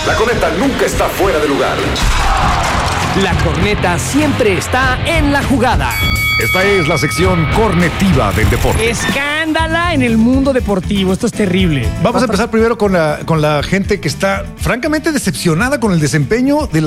La corneta nunca está fuera de lugar. La corneta siempre está en la jugada. Esta es la sección cornetiva del deporte. Escándala en el mundo deportivo. Esto es terrible. Vamos a empezar primero con la gente que está francamente decepcionada con el desempeño de